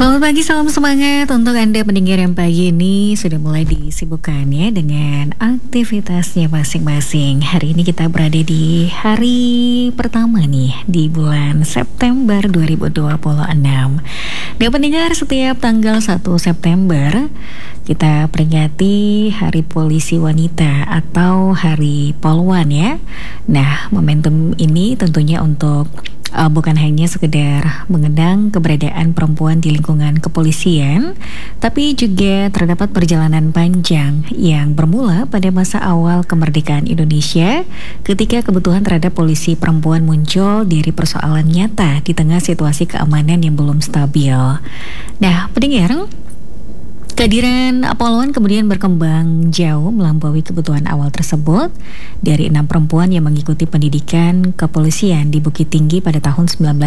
Selamat pagi, salam semangat untuk Anda pendengar yang pagi ini sudah mulai disibukkan ya dengan aktivitasnya masing-masing. Hari ini kita berada di hari pertama nih di bulan September 2026. Dan pendengar, setiap tanggal 1 September kita peringati Hari Polisi Wanita atau Hari Polwan ya. Nah, momentum ini tentunya untuk bukan hanya sekedar mengenang keberadaan perempuan di lingkungan kepolisian, tapi juga terdapat perjalanan panjang yang bermula pada masa awal kemerdekaan Indonesia ketika kebutuhan terhadap polisi perempuan muncul dari persoalan nyata di tengah situasi keamanan yang belum stabil. Nah, pendengar, kehadiran Polwan kemudian berkembang jauh melampaui kebutuhan awal tersebut. Dari 6 perempuan yang mengikuti pendidikan kepolisian di Bukit Tinggi pada tahun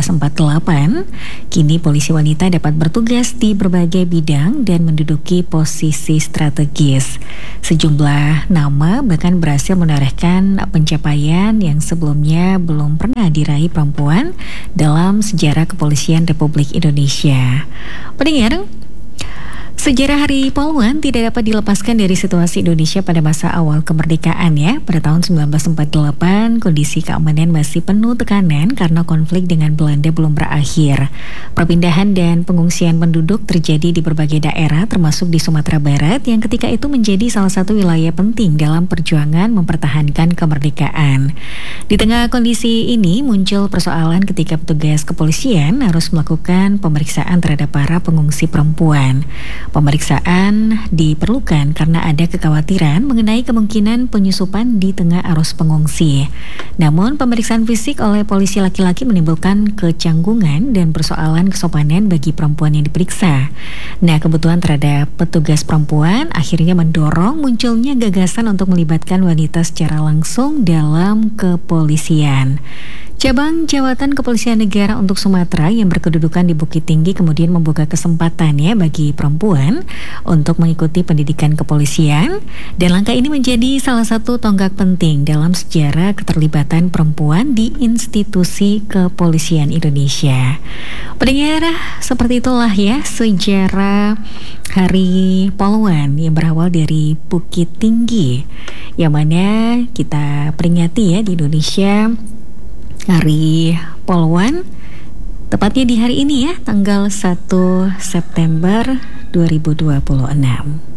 1948, kini polisi wanita dapat bertugas di berbagai bidang dan menduduki posisi strategis. Sejumlah nama bahkan berhasil menorehkan pencapaian yang sebelumnya belum pernah diraih perempuan dalam sejarah kepolisian Republik Indonesia. Pendengar, sejarah Hari Polwan tidak dapat dilepaskan dari situasi Indonesia pada masa awal kemerdekaan ya. Pada tahun 1948, kondisi keamanan masih penuh tekanan karena konflik dengan Belanda belum berakhir. Perpindahan dan pengungsian penduduk terjadi di berbagai daerah termasuk di Sumatera Barat yang ketika itu menjadi salah satu wilayah penting dalam perjuangan mempertahankan kemerdekaan. Di tengah kondisi ini muncul persoalan ketika petugas kepolisian harus melakukan pemeriksaan terhadap para pengungsi perempuan. Pemeriksaan diperlukan karena ada kekhawatiran mengenai kemungkinan penyusupan di tengah arus pengungsi. Namun, pemeriksaan fisik oleh polisi laki-laki menimbulkan kecanggungan dan persoalan kesopanan bagi perempuan yang diperiksa. Nah, kebutuhan terhadap petugas perempuan akhirnya mendorong munculnya gagasan untuk melibatkan wanita secara langsung dalam kepolisian. Cabang Jawatan Kepolisian Negara untuk Sumatera yang berkedudukan di Bukit Tinggi kemudian membuka kesempatan ya bagi perempuan untuk mengikuti pendidikan kepolisian, dan langkah ini menjadi salah satu tonggak penting dalam sejarah keterlibatan perempuan di institusi kepolisian Indonesia. Pendengar, seperti itulah ya sejarah Hari Polwan yang berawal dari Bukit Tinggi, yang mana kita peringati ya di Indonesia Hari Polwan tepatnya di hari ini ya, tanggal 1 September 2026.